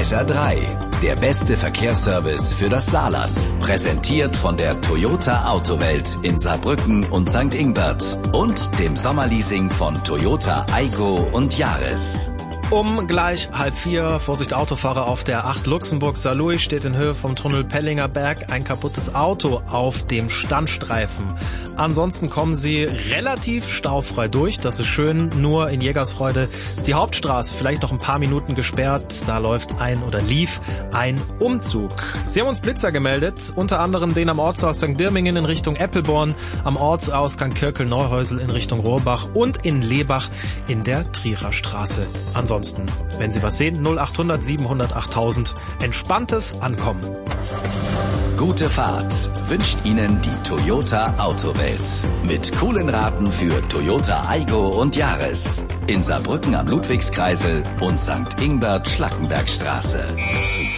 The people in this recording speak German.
SR3, der beste Verkehrsservice für das Saarland. Präsentiert von der Toyota Autowelt in Saarbrücken und St. Ingbert und dem Sommerleasing von Toyota Aygo und Yaris. Um gleich 3:30, Vorsicht Autofahrer auf der 8 Luxemburg-Saarlouis, steht in Höhe vom Tunnel Pellinger Berg ein kaputtes Auto auf dem Standstreifen. Ansonsten kommen Sie relativ staufrei durch, das ist schön, nur in Jägersfreude ist die Hauptstraße vielleicht noch ein paar Minuten gesperrt, da lief ein Umzug. Sie haben uns Blitzer gemeldet, unter anderem den am Ortsausgang Dirmingen in Richtung Eppelborn, am Ortsausgang Kirkel-Neuhäusel in Richtung Rohrbach und in Lebach in der Trierer Straße. Ansonsten, wenn Sie was sehen, 0800 700 8000. Entspanntes Ankommen. Gute Fahrt wünscht Ihnen die Toyota Autowelt. Mit coolen Raten für Toyota Aygo und Yaris. In Saarbrücken am Ludwigskreisel und St. Ingbert Schlackenbergstraße.